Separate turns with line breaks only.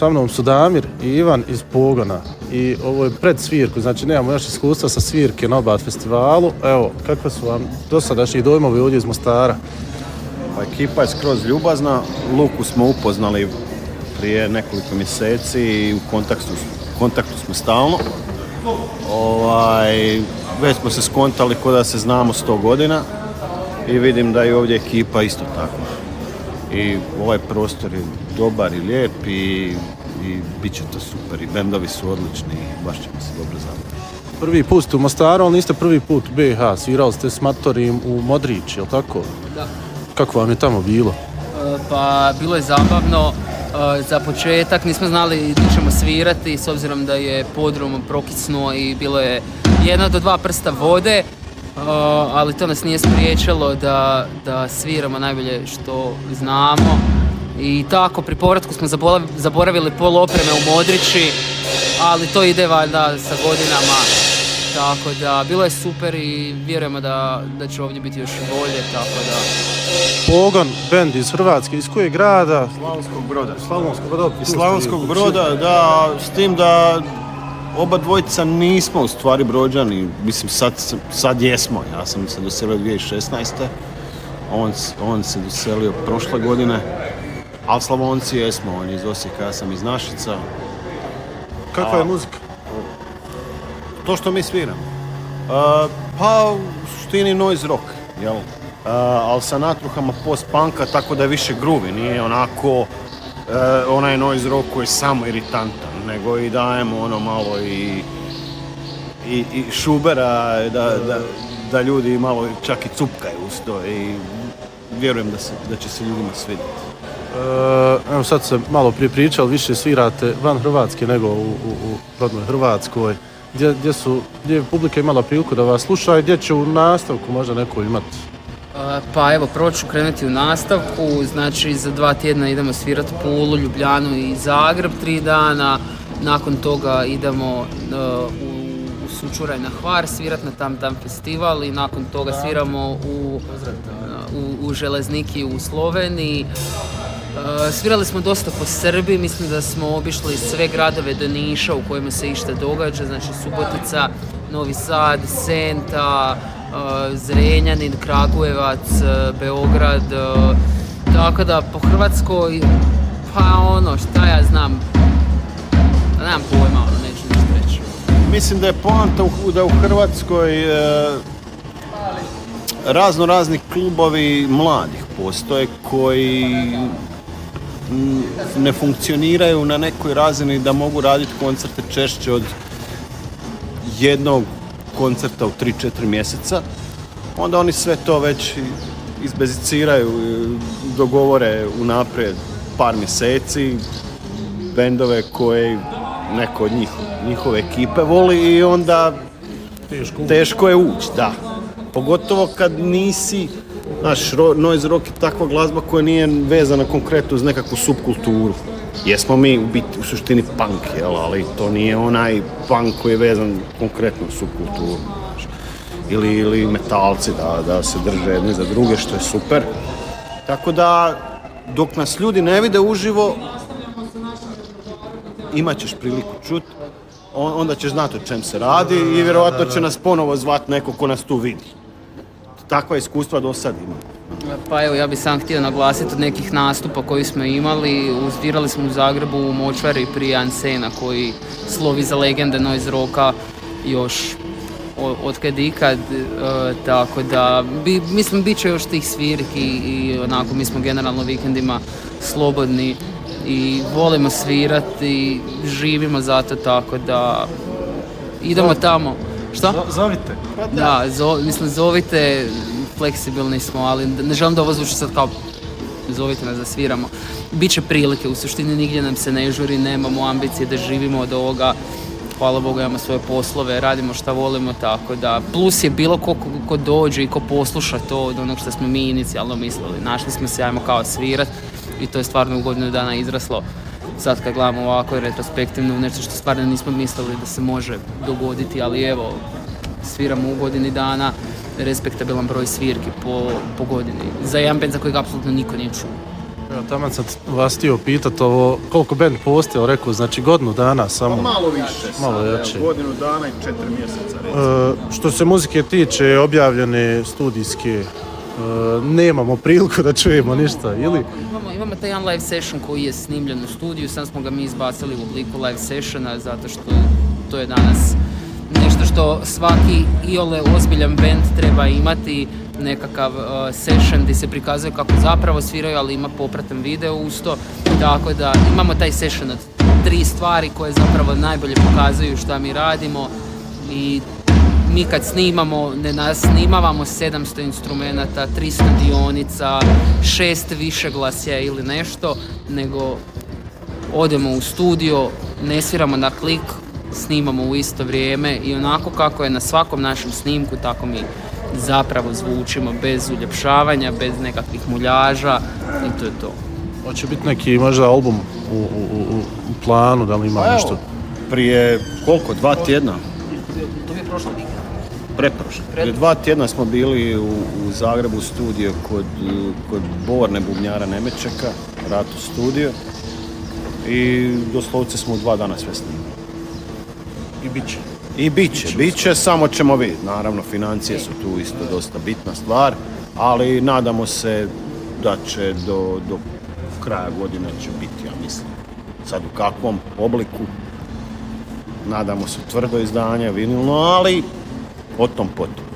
sa mnom su Damir i Ivan iz Pogona i ovo je pred svirku, znači nemamo još iskustva sa svirke na Obat festivalu. Evo, kakve su vam dosadašnji dojmovi ovdje iz Mostara?
Pa ekipa je skroz ljubazna, Luku smo upoznali prije nekoliko mjeseci i u kontaktu smo stalno. Već smo se skontali ko da se znamo 100 godina i vidim da je ovdje ekipa isto tako. I ovaj prostor je dobar i lijep i bit će to super i bendovi su odlični i baš ćemo se dobro zabaviti.
Prvi put ste u Mostaru, ali niste prvi put u BiH, svirali ste s Matorim u Modrić, je li tako?
Da.
Kako vam je tamo bilo?
Pa bilo je zabavno. Za početak nismo znali gdje ćemo svirati s obzirom da je podrum prokisnuo i bilo je 1 do 2 prsta vode, ali to nas nije spriječilo da sviramo najbolje što znamo. I tako, pri povratku smo zaboravili pol opreme u Modrići, ali to ide valjda sa godinama. Tako da, bilo je super i vjerujemo da će ovdje biti još bolje, tako da...
Pogon, bend iz Hrvatske, iz kojeg grada?
Slavonskog Broda, da, s tim da oba dvojica nismo u stvari Brođani, mislim sad jesmo, ja sam se doselio 2016. On se doselio prošle godine, ali Slavonci jesmo, on je iz Osijeka, ja sam iz Našica.
Kakva je muzika?
To što mi sviramo? Pa u suštini noise rock, jel? Ali sa natruhama post-punka, tako da je više groovy, nije onako onaj noise rock koji je samo iritantan, nego i dajemo ono malo i Schubera, da ljudi malo čak i cupkaju uz to i vjerujem da će se ljudima svidjeti.
Evo sad se malo prije pričali, više svirate van Hrvatske nego u rodnoj Hrvatskoj. Gdje publika imala priliku da vas sluša i gdje će u nastavku možda neko imati?
Pa evo, prvo ću krenuti u nastavku, znači za 2 tjedna idemo svirati Pulu, Ljubljanu i Zagreb 3 dana, nakon toga idemo u Sučuraj na Hvar svirati na Tam festival i nakon toga sviramo u Železniki u Sloveniji. Svirali smo dosta po Srbiji, mislim da smo obišli sve gradove do Niša u kojima se išta događa, znači Subotica, Novi Sad, Senta, Zrenjanin, Kragujevac, Beograd, tako da po Hrvatskoj, pa ono, šta ja znam, nemam pojma, neću ništa reći.
Mislim da je poanta da u Hrvatskoj razni klubovi mladih postoje koji ne funkcioniraju na nekoj razini da mogu raditi koncerte češće od jednog koncerta u 3-4 mjeseca. Onda oni sve to već izbeziciraju, dogovore unaprijed par mjeseci, bendove koje neko od njihove ekipe voli i onda teško je ući, da. Pogotovo kad nisi, znaš, noise rock je takva glazba koja nije vezana konkretno uz nekakvu subkulturu. Jesmo mi u suštini punk, jel, ali to nije onaj punk koji je vezan konkretno uz subkulturu. Ili metalci da se drže jedni za druge, što je super. Tako da, dok nas ljudi ne vide uživo, imat ćeš priliku čuti, onda ćeš znati o čem se radi i vjerojatno će nas ponovo zvati neko ko nas tu vidi. Takva iskustva do sad ima.
Pa evo, ja bih sam htio naglasiti od nekih nastupa koji smo imali. Svirali smo u Zagrebu u Močvari prije Ansena koji slovi za legende noise rocka još od kad ikad, tako da mislim bit će još tih svirki i onako mi smo generalno vikendima slobodni i volimo svirati, živimo zato, tako da idemo tamo. Šta?
Zovite.
Da, zovite, fleksibilni smo, ali ne želim da ovo zvuči sad kao zovite nas da sviramo. Biće prilike, u suštini nigdje nam se ne žuri, nemamo ambicije da živimo od ovoga. Hvala Bogu, imamo svoje poslove, radimo šta volimo, tako da plus je bilo ko dođe i ko posluša to od onog što smo mi inicijalno mislili. Našli smo se, ajmo kao svirat i to je stvarno u godinu dana izraslo. Sad kad gledamo ovako retrospektivno, nešto što stvarno nismo mislili da se može dogoditi, ali evo, sviramo u godini dana, respektabilan broj svirki po godini. Za jedan band za kojeg apsolutno niko nije čuo.
Ja taman sam vas htio pitat ovo, koliko band postoji, rekao, znači godinu dana samo.
Pa malo više,
malo jače.
Godinu dana i 4 mjeseca recimo.
Što se muzike tiče, objavljene studijske, nemamo priliku da čujemo ništa, ili?
Imamo taj jedan live session koji je snimljen u studiju, sam smo ga mi izbacili u obliku live sessiona, zato što to je danas nešto što svaki iole ozbiljan band treba imati, nekakav session gdje se prikazuje kako zapravo sviraju, ali ima popratan video uz to, tako da imamo taj session od 3 stvari koje zapravo najbolje pokazuju šta mi radimo i mi kad snimamo, ne nasnimavamo 700 instrumenata, 300 dionica, 6 višeglasja ili nešto, nego odemo u studio, ne sviramo na klik, snimamo u isto vrijeme i onako kako je na svakom našem snimku, tako mi zapravo zvučimo, bez uljepšavanja, bez nekakvih muljaža i to je to.
Hoće biti neki možda album u planu, da li ima nešto?
Prije koliko? 2 tjedna?
To je prošlo vikend.
Preprošlo. Prije 2 tjedna smo bili u Zagrebu studio kod Borne bubnjara Nemečeka, Ratu studio. I doslovce smo u 2 dana sve snimali. I bit će, samo ćemo vidjeti. Naravno, financije su tu isto dosta bitna stvar, ali nadamo se da će do kraja godine će biti, ja mislim. Sad u kakvom obliku, nadamo se tvrdo izdanje, vinilno, ali o tom potom.